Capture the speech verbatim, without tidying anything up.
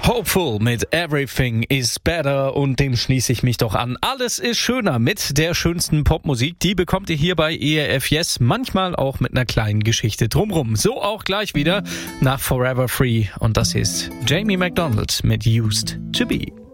Hopeful mit Everything is Better und dem schließe ich mich doch an. Alles ist schöner mit der schönsten Popmusik. Die bekommt ihr hier bei E R F Yes, manchmal auch mit einer kleinen Geschichte drumrum. So auch gleich wieder nach Forever Free und das ist Jamie McDonald mit Used to Be.